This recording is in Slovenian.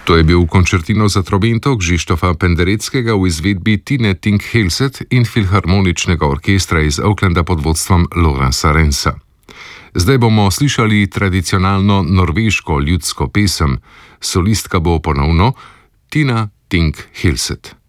To je bil končertino za trobento Krzysztofa Pendereckega v izvedbi Tine Ting Hilset in filharmoničnega orkestra iz Aucklanda pod vodstvom Lorenza Rensa. Zdaj bomo slišali tradicionalno norveško ljudsko pesem. Solistka bo ponovno Tina Ting Hilset.